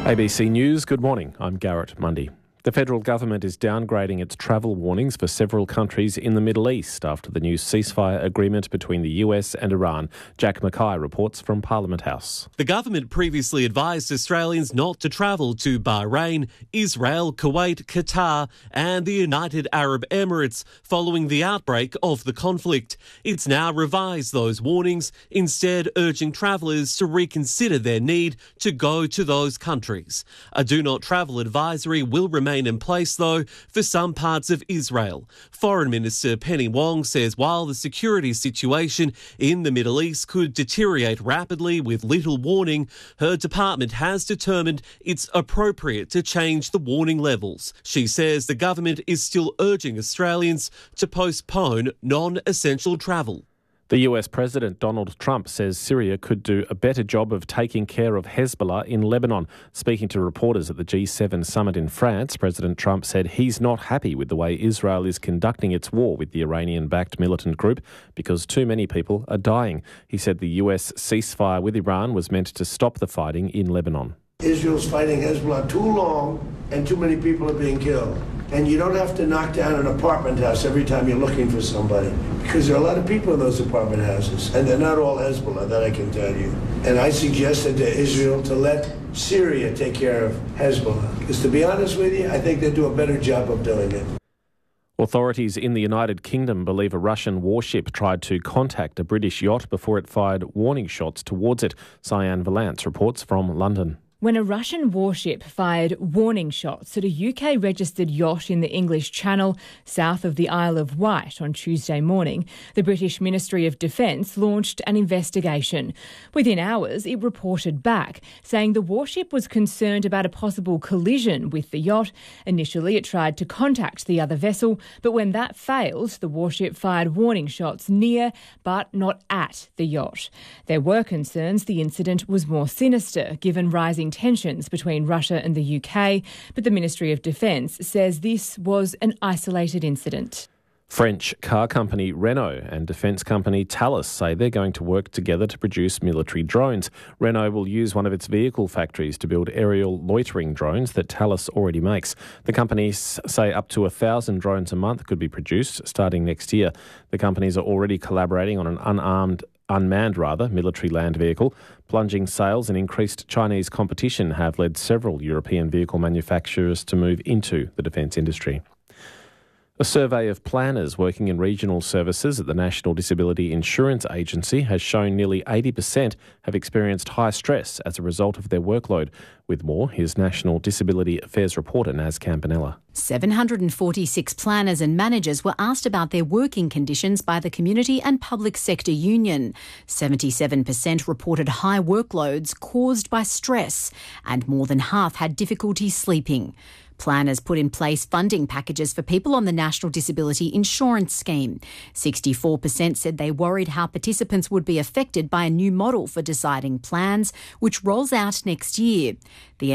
ABC News, good morning. I'm Garrett Mundy. The federal government is downgrading its travel warnings for several countries in the Middle East after the new ceasefire agreement between the US and Iran. Jack Mackay reports from Parliament House. The government previously advised Australians not to travel to Bahrain, Israel, Kuwait, Qatar and the United Arab Emirates following the outbreak of the conflict. It's now revised those warnings, instead urging travellers to reconsider their need to go to those countries. A do not travel advisory will remain in place, though, for some parts of Israel. Foreign Minister Penny Wong says while the security situation in the Middle East could deteriorate rapidly with little warning, her department has determined it's appropriate to change the warning levels. She says the government is still urging Australians to postpone non-essential travel. The US President Donald Trump says Syria could do a better job of taking care of Hezbollah in Lebanon. Speaking to reporters at the G7 summit in France, President Trump said he's not happy with the way Israel is conducting its war with the Iranian-backed militant group because too many people are dying. He said the US ceasefire with Iran was meant to stop the fighting in Lebanon. Israel's fighting Hezbollah too long and too many people are being killed. And you don't have to knock down an apartment house every time you're looking for somebody, because there are a lot of people in those apartment houses, and they're not all Hezbollah, that I can tell you. And I suggested to Israel to let Syria take care of Hezbollah, because to be honest with you, I think they do a better job of doing it. Authorities in the United Kingdom believe a Russian warship tried to contact a British yacht before it fired warning shots towards it. Cyan Valance reports from London. When a Russian warship fired warning shots at a UK-registered yacht in the English Channel south of the Isle of Wight on Tuesday morning, the British Ministry of Defence launched an investigation. Within hours, it reported back, saying the warship was concerned about a possible collision with the yacht. Initially, it tried to contact the other vessel, but when that failed, the warship fired warning shots near but not at the yacht. There were concerns the incident was more sinister, given rising tensions between Russia and the UK, but the Ministry of Defence says this was an isolated incident. French car company Renault and defence company Thales say they're going to work together to produce military drones. Renault will use one of its vehicle factories to build aerial loitering drones that Thales already makes. The companies say up to 1,000 drones a month could be produced starting next year. The companies are already collaborating on an unmanned military land vehicle. Plunging sales and increased Chinese competition have led several European vehicle manufacturers to move into the defence industry. A survey of planners working in regional services at the National Disability Insurance Agency has shown nearly 80% have experienced high stress as a result of their workload. With more, here's National Disability Affairs reporter Naz Campanella. 746 planners and managers were asked about their working conditions by the Community and Public Sector Union. 77% reported high workloads caused by stress, and more than half had difficulty sleeping. Planners put in place funding packages for people on the National Disability Insurance Scheme. 64% said they worried how participants would be affected by a new model for deciding plans, which rolls out next year. The